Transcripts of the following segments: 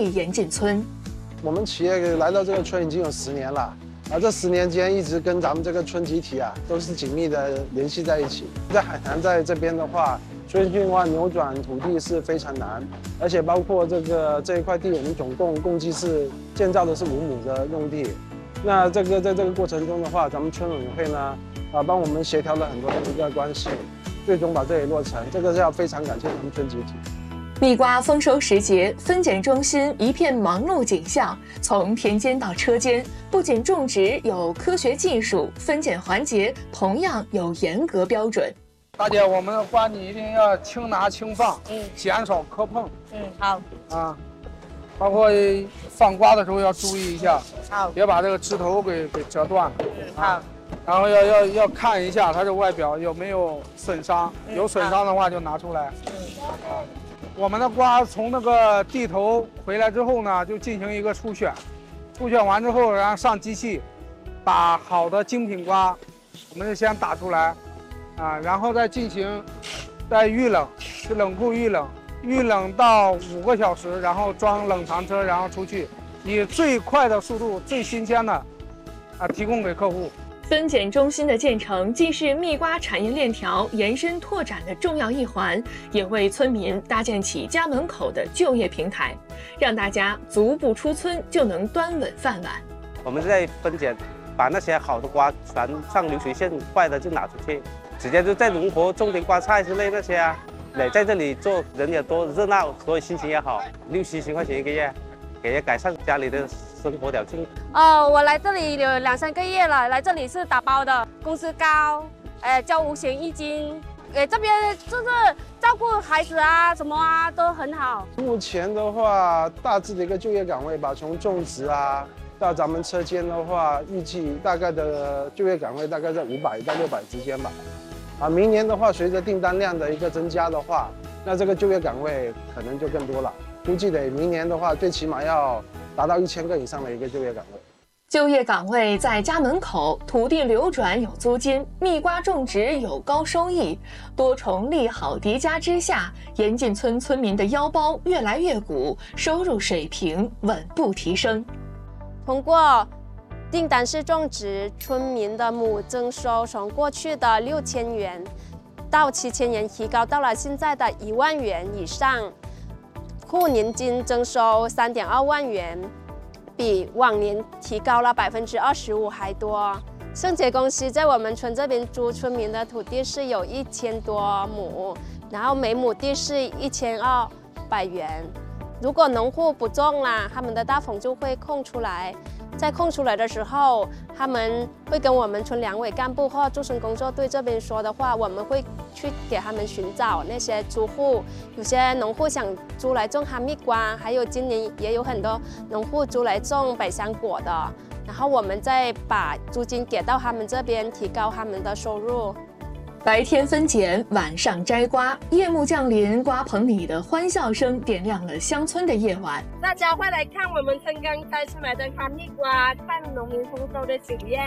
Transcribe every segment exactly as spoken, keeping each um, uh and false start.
立严禁村。 我们企业来到这个村已经有十年了。 而这十年间，一直跟咱们这个村集体啊，都是紧密的联系在一起。在海南在这边的话，村性化扭转土地是非常难，而且包括这个这一块地，我们总共共计是建造的是五亩的用地。那这个在这个过程中的话，咱们村委员会呢，啊，帮我们协调了很多的一个关系，最终把这里落成。这个是要非常感谢咱们村集体。 蜜瓜丰收时节，分拣中心一片忙碌景象。从田间到车间，不仅种植有科学技术，分拣环节同样有严格标准。 大姐，我们的瓜你一定要轻拿轻放，嗯，减少磕碰。 嗯，好。 啊，包括放瓜的时候要注意一下， 好， 别把这个枝头给给折断了。 嗯，好。 然后要要要看一下它的外表有没有损伤，有损伤的话就拿出来。嗯，啊。 我们的瓜从那个地头回来之后呢，就进行一个初选，初选完之后，然后上机器，把好的精品瓜，我们就先打出来，啊，然后再进行再预冷，是冷库预冷，预冷到五个小时，然后装冷藏车，然后出去，以最快的速度、最新鲜的，啊，提供给客户。 分拣中心的建成，既是蜜瓜产业链条延伸拓展的重要一环，也为村民搭建起家门口的就业平台，让大家足不出村就能端稳饭碗。 我们在分拣，把那些好的瓜全上流水线，坏的就拿出去，直接就在农活种点瓜菜之类那些啊，来在这里做，人也多热闹，所以心情也好，六七千块钱一个月，也改善家里的 生活条件。 哦，我来这里有两三个月了，来这里是打包的，工资高，呃，交五险一金，呃，这边就是照顾孩子啊，什么啊都很好。 目前的话，大致的一个就业岗位吧，从种植啊到咱们车间的话，预计大概的就业岗位大概在五百到六百之间吧。啊，明年的话，随着订单量的一个增加的话，那这个就业岗位可能就更多了。估计得明年的话，最起码要 达到一千个以上的一个就业岗位。 就业岗位在家门口，土地流转有租金，蜜瓜种植有高收益，多重利好叠加之下，严禁村村民的腰包越来越鼓，收入水平稳步提升。 通过订单式种植，村民的亩增收从过去的六千元到七千元，提高到了现在的一万元以上。 户年金增收三点二万元，比往年提高了百分之二十五还多。盛捷公司在我们村这边租村民的土地是有一千多亩，然后每亩地是一千二百元。如果农户不种啦，他们的大棚就会空出来。 在空出来的时候，他们会跟我们村两委干部或驻村工作队这边说的话，我们会去给他们寻找那些租户。有些农户想租来种哈密瓜，还有今年也有很多农户租来种百香果的。然后我们再把租金给到他们这边，提高他们的收入。 白天分拣，晚上摘瓜，夜幕降临，瓜棚里的欢笑声点亮了乡村的夜晚。 大家会来看我们村刚摘出来的哈密瓜，看农民丰收的景象。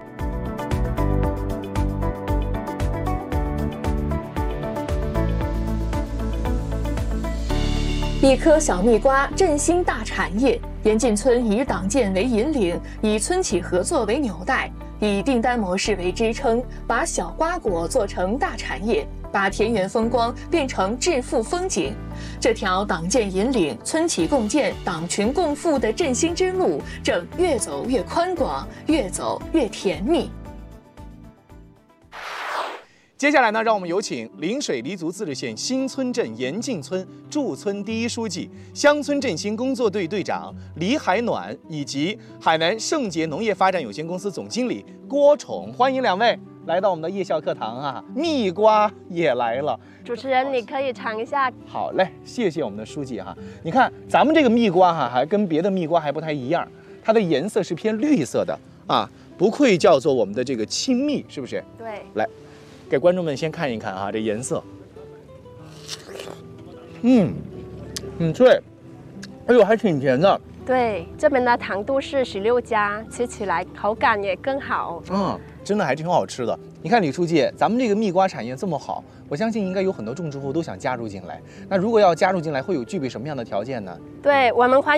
一颗小蜜瓜振兴大产业，严禁村以党建为引领，以村企合作为纽带。 以订单模式为支撑，把小瓜果做成大产业，把田园风光变成致富风景。这条党建引领、村企共建、党群共富的振兴之路，正越走越宽广，越走越甜蜜。 接下来呢，让我们有请邻水黎族自治县新村镇严禁村驻村第一书记、乡村振兴工作队队长李海暖以及海南盛捷农业发展有限公司总经理郭宠，欢迎两位来到我们的夜校课堂啊！蜜瓜也来了， 主持人你可以尝一下。 好嘞，谢谢我们的书记哈。你看咱们这个蜜瓜哈，还跟别的蜜瓜还不太一样，它的颜色是偏绿色的啊，不愧叫做我们的这个青蜜，是不是？ 对， 来。 给观众们先看一看啊，这颜色，嗯，很脆，哎呦，还挺甜的。 对，这边的糖度是十六加，吃起来口感也更好。 嗯，真的还挺好吃的。你看李书记，咱们这个蜜瓜产业这么好，我相信应该有很多种植户都想加入进来。那如果要加入进来，会有具备什么样的条件呢？ 对我们欢